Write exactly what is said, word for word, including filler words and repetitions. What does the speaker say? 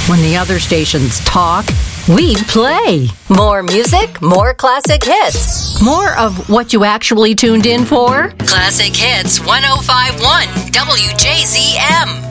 When the other stations talk, we play. More music, more classic hits. More of what you actually tuned in for. Classic Hits one oh five point one W J Z M.